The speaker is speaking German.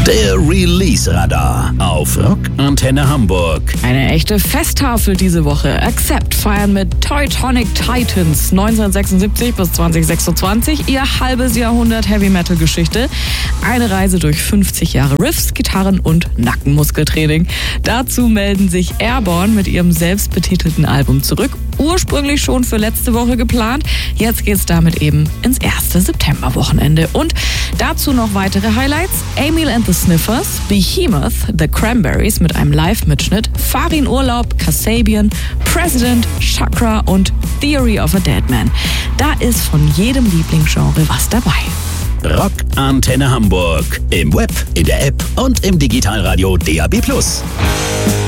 Der Release-Radar auf Rock Antenne Hamburg. Eine echte Festtafel diese Woche. Accept feiern mit Teutonic Titans 1976 bis 2026 ihr halbes Jahrhundert Heavy-Metal-Geschichte. Eine Reise durch 50 Jahre Riffs, Gitarren und Nackenmuskeltraining. Dazu melden sich Airborne mit ihrem selbstbetitelten Album zurück. Ursprünglich schon für letzte Woche geplant. Jetzt geht's damit eben ins erste Septemberwochenende. Und dazu noch weitere Highlights. Emil and the Sniffers, Behemoth, The Cranberries mit einem Live-Mitschnitt, Farin Urlaub, Kasabian, President, Chakra und Theory of a Deadman. Da ist von jedem Lieblingsgenre was dabei. Rock Antenne Hamburg. Im Web, in der App und im Digitalradio DAB+.